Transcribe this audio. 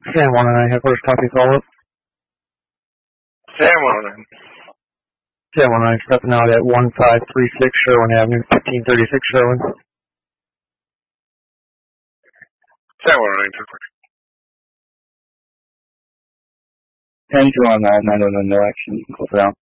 Sam 109, headquarters, copy follow-up. Sam 109. Sam 109, stepping out at 1536 Sherwin Avenue, 1536 Sherwin. Sam 109, 10-2 on 9, 909, no action. Close it out.